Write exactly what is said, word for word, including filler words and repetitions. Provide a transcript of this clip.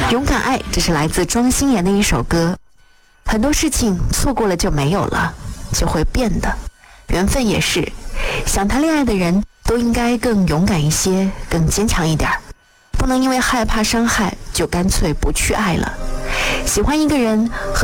勇敢爱，这是来自庄心妍的一首歌。很多事情错过了就没有了，就会变的。缘分也是，想谈恋爱的人都应该更勇敢一些，更坚强一点，不能因为害怕伤害就干脆不去爱了。喜欢一个人